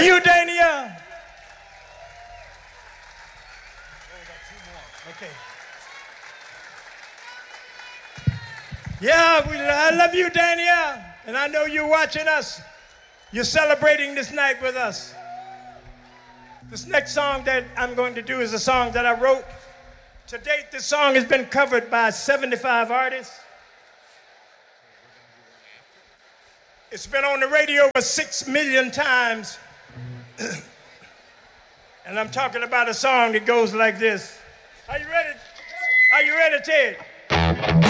you, Dania? Okay. Yeah, I love you, Dania. And I know you're watching us. You're celebrating this night with us. This next song that I'm going to do is a song that I wrote. To date, this song has been covered by 75 artists. It's been on the radio over 6 million times. And I'm talking about a song that goes like this. Are you ready? Are you ready, Ted?